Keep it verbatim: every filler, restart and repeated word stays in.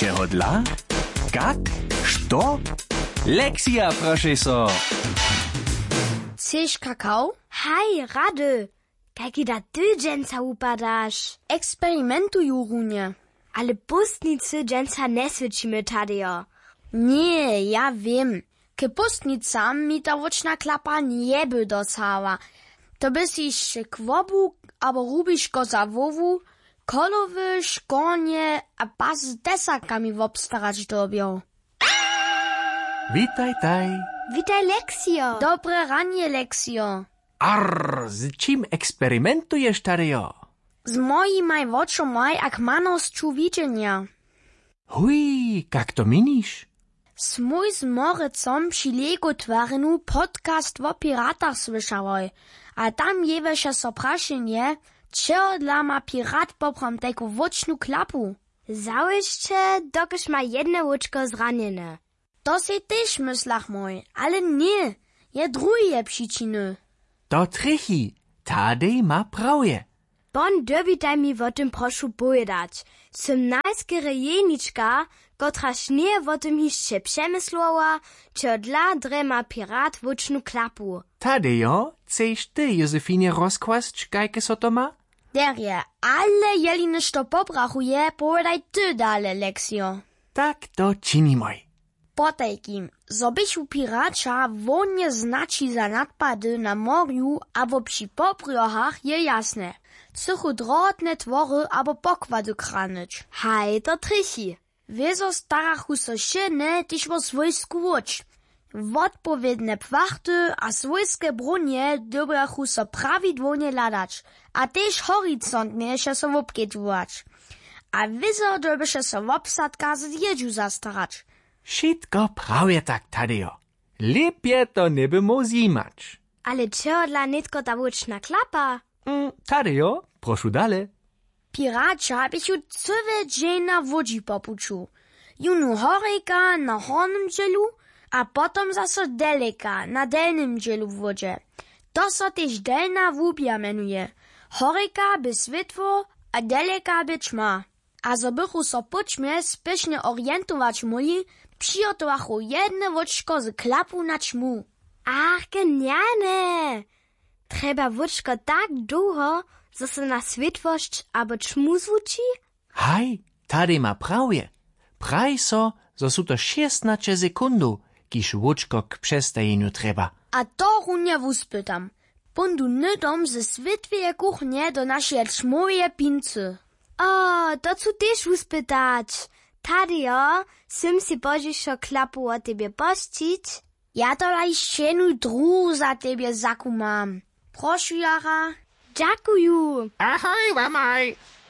Čeho dla? Kak? Što? Lekcja, proszę so. Chcesz kakao? Hej, Rady. Kajki da ty dżęca upadasz? Eksperymentuju, Runie. Ale pustnicy dżęca nie swycimy tadio. Nie, ja wiem. Ke pustnicam mi ta oczna klapa nie by docała. To byś jeszcze kwobu, albo rubisz go za wowu, kolowy, szkonie, a pas z desakami wobstarać dobią. Witaj, taj. Witaj, Leksio. Dobre ranie, Leksio. Arr, z czym eksperymentujesz, tadio? Z mojej oczomaj ak manosću widzenia. Hui, kak to minisz? Smój z Morecom przy Lego twarinu podcast o piratach słyszałoj, a tam jeweše so prašenje, čeho dla ma pirat poprom teku wočnu klapu. Załyszcze, dokiż ma jedne łuczko zranjene. To se też myslach mój, ale nie, je drugie przyczyny. To trichi, tadej ma prawie. Bon dobitaj mi o tym proszu pojedać. Sym najskere jeniczka, kotraż nie o tym jeszcze przemyslowa, czy dla drema pirat wočnu klapu. Tadejo, chceš ty, Josefinie, rozkłasć, kajke so to ma? Derje, ale jeli nešto pobrachuje, povedaj ty dale, Leksio. Tak to činimoj. Potajkim, zobyšu pirača wonje znači za nadpady na morju abo przy popriohach je jasne. Cychu drotne twory abo pokłady kranyć. Hej, to trichi. Wiezo starachu so šene, tyž vo svojsku łoč. Wodpowiedne płachty a swojskie bronie dobrachu so prawidłownie ladać, a też horizontnie się so wobkiedować. A wiezo dobysze so wobsadka z jedziu zastarać. Wszystko prawie tak, tadejo. Lepiej to nie by mu zimać. Ale czego dla nitko ta łuczna klapa? Mm, tadejo, proszę dalej. Pirača bychu cywe dzień na wodzi popuczu. Junu horejka na hornym dzielu, a potom zase deleka na delnym dzielu w wodzie. To so też delna wubia menuje. Horejka by światło, a deleka by ćma. A zo bychu so poćmie spiesznie orientować moli, przygotowachu jedne woczko z klapu na ćmu. Ach, genialne! Trzeba łuczko tak długo, że se na światłość abo ćmu zvuči? Hej, tadej ma prawie. Praj so, zo su to šestnaście sekundu, kiż łuczko k przestajeniu treba. A to runie wuspytam. Pundu nydom ze światłej kuchnie do naszej ćmowej pincy. O, to cu też wuspytać. Tadio, sym si bożiszo klapu o tebie pościć? Ja to laj šenu dru za tebie zakumam. Prošu, Jara. Dziękuję. Ahoj, mamaj.